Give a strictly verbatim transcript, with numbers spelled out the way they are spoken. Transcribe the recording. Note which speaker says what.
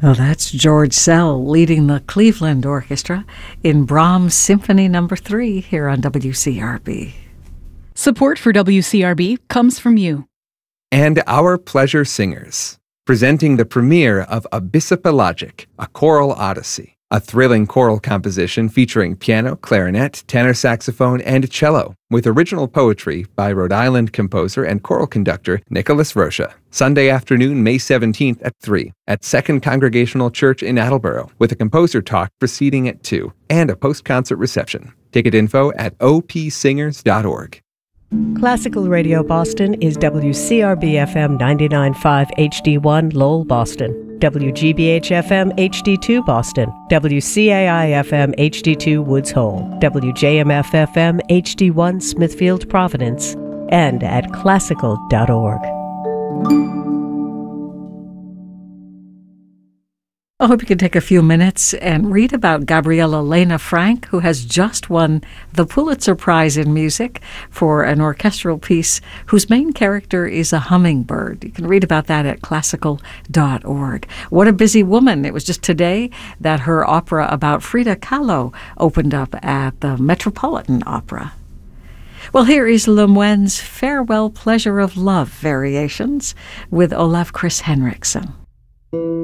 Speaker 1: Oh, that's George Szell leading the Cleveland Orchestra in Brahms Symphony Number three here on W C R B.
Speaker 2: Support for W C R B comes from you.
Speaker 3: And Our Pleasure Singers, presenting the premiere of Abyssopelagic, a choral odyssey, a thrilling choral composition featuring piano, clarinet, tenor saxophone, and cello, with original poetry by Rhode Island composer and choral conductor Nicholas Rocha. Sunday afternoon, May seventeenth at three, at Second Congregational Church in Attleboro, with a composer talk proceeding at two, and a post-concert reception. Ticket info at o p singers dot org.
Speaker 4: Classical Radio Boston is W C R B F M ninety-nine point five H D one Lowell, Boston, W G B H F M H D two Boston, W C A I F M H D two Woods Hole, W J M F F M H D one Smithfield, Providence, and at classical dot org.
Speaker 1: I hope you can take a few minutes and read about Gabriella Lena Frank, who has just won the Pulitzer Prize in Music for an orchestral piece whose main character is a hummingbird. You can read about that at classical dot org. What a busy woman. It was just today that her opera about Frida Kahlo opened up at the Metropolitan Opera. Well, here is Lemoine's Farewell Pleasure of Love Variations with Olaf Chris Henriksen.